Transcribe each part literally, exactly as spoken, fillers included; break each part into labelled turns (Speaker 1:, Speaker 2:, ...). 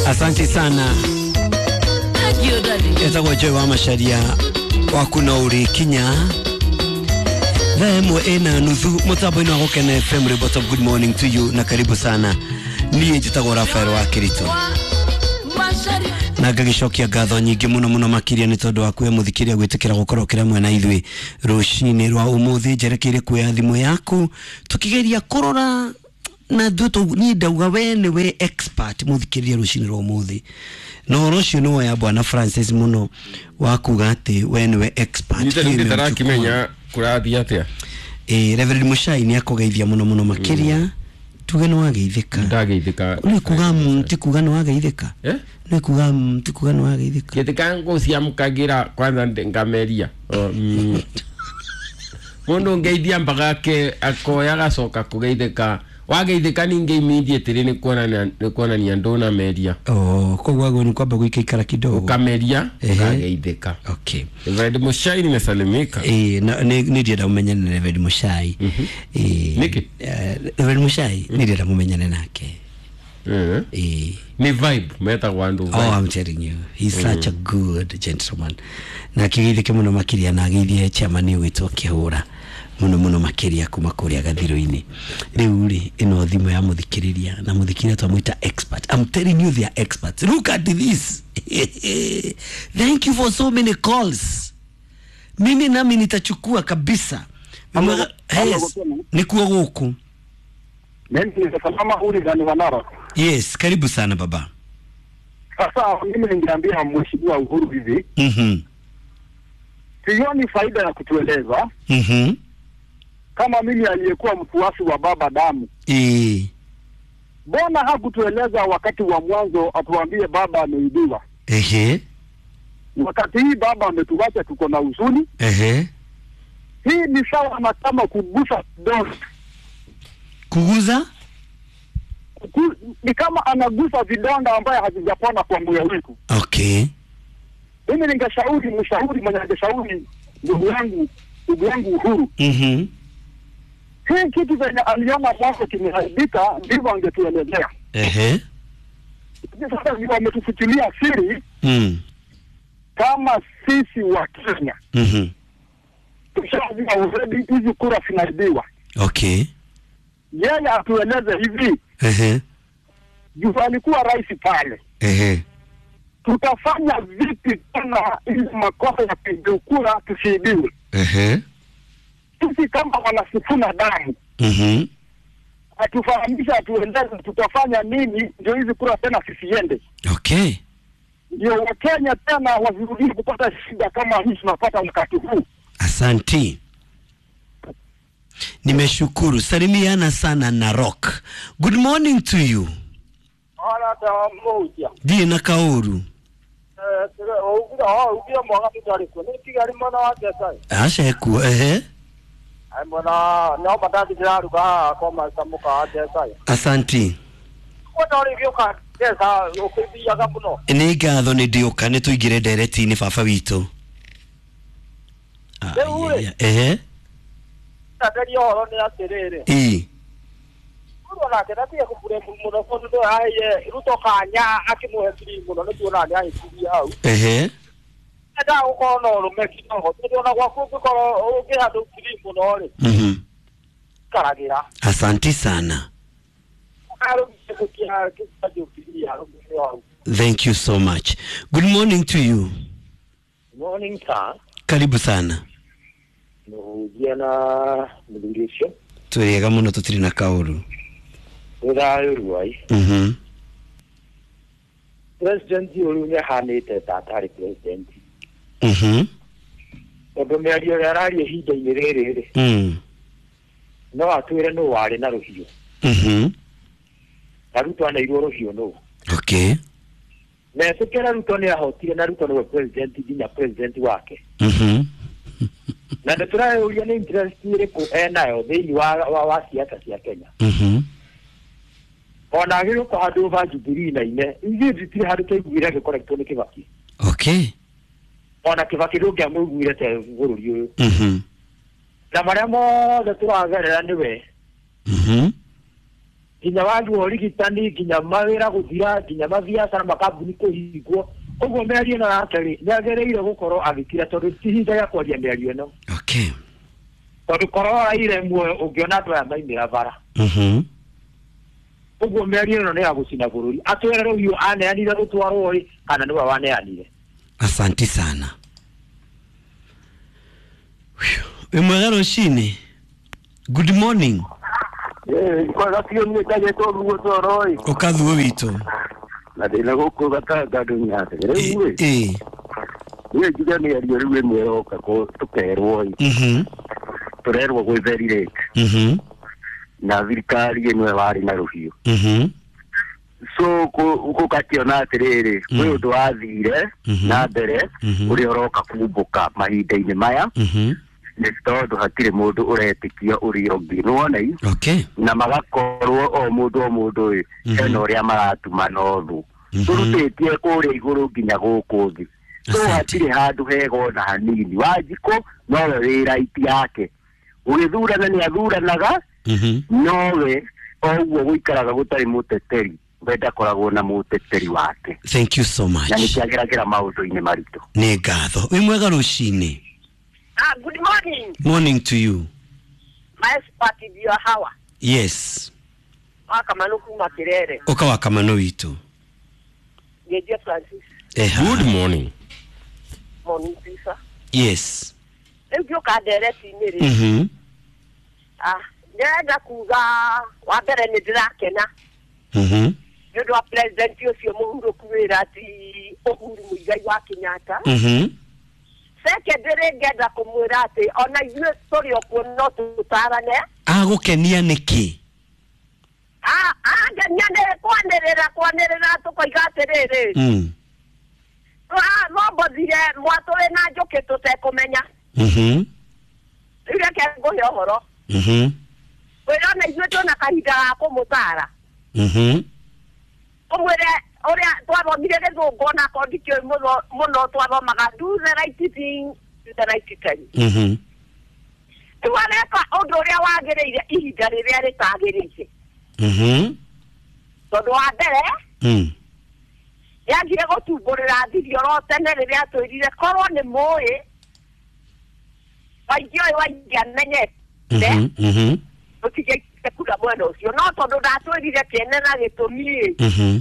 Speaker 1: Asante sana. Yeta kwa joe wa masharia wakuna uri kinya Vemo ena nuthu Mutabo ino wako kena F M Report of good morning to you. Na karibu sana. Niye jitago Rafael wa Kirito na gagishokia gatho nyingi muno muno makiria ni tondu waku muthikiria gwitikira gukorokera mwena ithwe rushini rwa umuthi jerekire kuya thimu yaku tukigeria kurora na duto ni ndauga we ni we expert muthikiria rushini rwa umuthi no rocio no ya bwana Francis muno wakuga ati we ni we expert
Speaker 2: ni tani tarakimenya kurathi atia
Speaker 1: eh Reverend Mushai ni akogeithia muno muno makiria mm. Tuge no wageithika
Speaker 2: ndageithika
Speaker 1: uri kuga mti kuga no wageithika
Speaker 2: eh
Speaker 1: ni kuga mti kuga no wageithika
Speaker 2: kitika ngocia mukagira kwanza ngameria mundu ngeithia mpaka ke akoya gacoka kugeithika wageithika ninge immediately ni kuona ni kuona ni ndona meria
Speaker 1: oh kwa wago ni kwamba kuikara kidogo
Speaker 2: ukameria ukageithika
Speaker 1: okay
Speaker 2: Reverend Mushai nimesalimika
Speaker 1: eh ni ni ndio umenyana na Reverend Mushai eh
Speaker 2: niki
Speaker 1: Reverend Mushai ni ndio umenyana nake
Speaker 2: eh
Speaker 1: eh
Speaker 2: ni vibe meta wandu
Speaker 1: oh I'm telling you he's mm. such a good gentleman na kigithike muno makiria na githie chairman witu kihura muno muno makiria kuma kuria gathiro-ini riu ri ino thimu ya muthikiriria na muthikiria twamuita expert. I'm telling you they are experts. Look at this. Thank you for so many calls. Mimi nami nitachukua kabisa. Yes, nikuwa huku.
Speaker 3: Mimi ni salama uli gani wanara.
Speaker 1: Yes, karibu sana baba.
Speaker 3: Sasa mimi ningeambia mheshimiwa Uhuru hivi.
Speaker 1: Mhm.
Speaker 3: Sioni faida ya kutueleza.
Speaker 1: Mhm.
Speaker 3: Kama mimi aliyekuwa mfuasi wa baba damu.
Speaker 1: Eh.
Speaker 3: Bona hakutueleza wakati wa mwanzo atuambie baba ameibiwa.
Speaker 1: Ehe.
Speaker 3: Wakati hii baba ametuacha tuko na huzuni.
Speaker 1: Ehe.
Speaker 3: Hii ni sawa na kama kugusa vidonda.
Speaker 1: Kuguza?
Speaker 3: Kugu, ni kama anagusa vidonda ambaye hazijapona kwa muda wetu.
Speaker 1: Okay.
Speaker 3: Mimi ningeshauri mshauri mwenye angeshauri ndugu yangu ndugu yangu Uhuru.
Speaker 1: Mhm.
Speaker 3: Hii kitu zenye aliona mwanzo kimeharibika ndivyo angetuelezea.
Speaker 1: Ehe.
Speaker 3: Sasa ndio wametufikiria siri.
Speaker 1: Mm.
Speaker 3: Kama sisi wa Kenya.
Speaker 1: Mhm.
Speaker 3: Tushajua already hizi kura zinaibiwa.
Speaker 1: Okay.
Speaker 3: Yeye atueleze hivi.
Speaker 1: Ehe.
Speaker 3: Juu alikuwa rais pale.
Speaker 1: Ehe.
Speaker 3: Tutafanya vipi tena ili makosa ya kuibiwa kura tusiibiwe?
Speaker 1: Ehe.
Speaker 3: Sisi kama wanasifuna damu.
Speaker 1: Mhm.
Speaker 3: Atufahamisha atueleze tutafanya nini ndio hizi kura tena sisiende.
Speaker 1: Okay.
Speaker 3: Ndio Wakenya tena wasirudie kupata shida kama hii tunapata wakati huu.
Speaker 1: Asanti. Nimeshukuru. Salimiana sana na Rock. Good morning to you.
Speaker 3: Ala tamoja.
Speaker 1: Die na Kauru.
Speaker 3: Eh, ugira ha ugira mwanga tutari ko. Ni tigari mwana wake sai.
Speaker 1: Asha ku ehe.
Speaker 3: Ai mwana no matati diraru ka koma samuka ate sai.
Speaker 1: Asanti.
Speaker 3: Kwa nori bioka esa ukibia gapuno.
Speaker 1: Ni gatho ni ndioka ni tuigire direct ni baba witu. Ehe.
Speaker 3: Tatario horo ni atirere.
Speaker 1: Eh.
Speaker 3: Kuna kena pia kupure muno kondo do aye ruto kanya akimuhe tiri muno no tuona ni aye tiri hau.
Speaker 1: Ehe.
Speaker 3: Ada uko no ro mekino ho tuona kwa kuko ko uge hadu tiri muno ri.
Speaker 1: Mhm.
Speaker 3: Karagira.
Speaker 1: Asanti sana. Thank you so much. Good morning to you.
Speaker 3: Morning sir.
Speaker 1: Karibu sana.
Speaker 3: No jana mudingisho.
Speaker 1: Tuliega muno tutiri na Kauru.
Speaker 3: Urayo ruai.
Speaker 1: Mhm.
Speaker 3: President yulunya hanete tatari president.
Speaker 1: Mhm.
Speaker 3: Odo meario yarari hija irerere.
Speaker 1: Mhm.
Speaker 3: No atwire no wari na ruhio.
Speaker 1: Mhm.
Speaker 3: Aruto ana iroro hio no.
Speaker 1: Okay.
Speaker 3: Na sekera ruto ne ahotire na ruto no president dinya president wake.
Speaker 1: Mhm.
Speaker 3: Na ndaturaye uria ni interest ire ko enayo thini wa wa, wa siasa cia Kenya.
Speaker 1: Mhm.
Speaker 3: Ona gero ko hadu va Jubilee na ine. Ingi ditire hadu ke gwira ke correct ni Kibaki.
Speaker 1: Okay.
Speaker 3: Ona Kibaki ro gya mugwire te bururi uyu.
Speaker 1: Mhm.
Speaker 3: Na maramo ndaturagerera niwe.
Speaker 1: Mhm.
Speaker 3: kinya wandu origitani kinya mawira guthira kinya mabiacara makambuni kuhingwo uguo mĩario ĩno yake rĩ nĩagĩrĩire gũkorwo agĩkira tondũ ti hinda ya kwaria mĩario ĩno.
Speaker 1: Okay.
Speaker 3: Tondũ korora ire muoyo ũngĩona andũ aya maimĩra bara.
Speaker 1: Mhm.
Speaker 3: Uguo mĩario ĩno nĩ ya gũcina bũrũri. Atwĩre rũhiũ aneanire gũtwarwo rĩ kana nĩwe waneanire.
Speaker 1: Asante sana. Wimwega rũcinĩ. Good morning.
Speaker 3: Eh, kwa gatio ni kaje to ruo toro ri.
Speaker 1: Ukathuo witũ.
Speaker 3: Na ndĩna gũkũ gatanga ndũnyate. Rĩu ĩ.
Speaker 1: Eh.
Speaker 3: Niĩ njuga nĩ ario rĩu ĩmwe yoka ko tũkerwo ĩ.
Speaker 1: Mhm.
Speaker 3: Tũrerwo gwĩ very late.
Speaker 1: Mhm.
Speaker 3: Na thirikari ĩno warĩ na rũhiũ.
Speaker 1: Mhm.
Speaker 3: So gũkakiona atĩrĩrĩ gwĩ ũndũ wathire na mbere ũrĩa ũroka kumbũka mahinda-inĩ maya.
Speaker 1: Mhm.
Speaker 3: Nĩ tondũ hatirĩ mũndũ ũretĩkia ũrĩa ũngĩ nĩwona ĩ.
Speaker 1: Okay.
Speaker 3: Na magakorwo o mũndũ o mũndũ ĩ hena ũrĩa maratuma nothu tũrutĩtie kũrĩa igũrũ nginya gũkũ thĩ. So hatirĩ handũ hega ona hanini. Wanjikũ nowe wĩra iti yake ũgĩthurana nĩ athuranaga nowe oguo gũikaraga gũtarĩ mũteteri wenda koragwo na mũteteri wake.
Speaker 1: Thank you so much.
Speaker 3: Na nĩkĩagĩragĩra maũndũ-inĩ maritũ.
Speaker 1: Nĩ ngatho. Wimwega rũcinĩ.
Speaker 4: Ah, good morning.
Speaker 1: Morning to you.
Speaker 4: My expert dio hawa.
Speaker 1: Yes.
Speaker 4: Wakamanu kuma Kirere.
Speaker 1: Oka wakamanu witũ.
Speaker 4: Gedia Francis.
Speaker 1: Eha.
Speaker 2: Good morning.
Speaker 4: Morning, Pisa.
Speaker 1: Yes.
Speaker 4: Ndio kadere tiniri.
Speaker 1: Mhm.
Speaker 4: Ah, nenda kuga wa mbere nĩ ndĩrakena.
Speaker 1: Mhm.
Speaker 4: Nĩ ũndũ wa president ũcio mũhuro kwĩra ati Uhuru Muigai wa Kenyatta.
Speaker 1: Mhm.
Speaker 4: Secondary ngenda kũmwĩra atĩ ona ithuĩ tũrĩ okuo no tũtarane.
Speaker 1: Agũkenia nĩkĩ?
Speaker 4: Ah, angenia nĩ kwanĩrĩra kwanĩrĩra tũkoiga atĩrĩrĩ.
Speaker 1: Mm.
Speaker 4: Ah, no bothire mwatũrĩ na njũkĩ tũtekũmenya.
Speaker 1: Mhm.
Speaker 4: Reke ngũhe ũhoro.
Speaker 1: Mhm.
Speaker 4: Wĩra na ithuĩ twĩna kahinda ga kũmũtara.
Speaker 1: Mhm.
Speaker 4: Ũmwĩre ũrĩa twathomire gĩthũngũ na kondi kĩũĩ mũno mũno twathomaga do the right thing to the right time.
Speaker 1: Mhm.
Speaker 4: Twareka ũndũ ũrĩa wagĩrĩire ihinda rĩrĩa rĩtagĩrĩire.
Speaker 1: Mhm.
Speaker 4: Tondũ wa mbere
Speaker 1: Mm.
Speaker 4: yagire gũtumbũrĩra thirio ro tene rĩrĩa twĩrire korwo nĩ mũĩ waingĩ ũyũ waingĩ amenyete.
Speaker 1: Mhm. Mhm.
Speaker 4: Ũtigĩte kura mwena ũcio no tondũ ndatwĩrire kĩene na gĩtũmi.
Speaker 1: Mhm.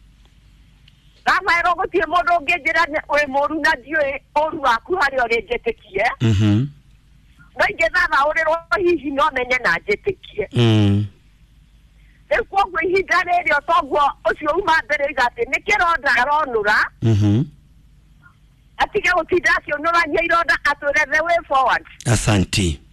Speaker 4: Rafael gũtirĩ mũndũ ũngĩnjĩra wĩ mũru na ndiũĩ ũru waku harĩa ũrĩ njĩtĩkie.
Speaker 1: Mhm.
Speaker 4: No ingĩthathaũrĩrwo hihi no menye na njĩtĩkie.
Speaker 1: Mm.
Speaker 4: Rĩu koguo ihinda rĩrĩ toguo ũcio uma mbere iga atĩ nĩ kĩronda aronũra.
Speaker 1: Mhm.
Speaker 4: Atige gũtinda akĩũnũrania ironda atwĩre the way forward.
Speaker 1: Asante.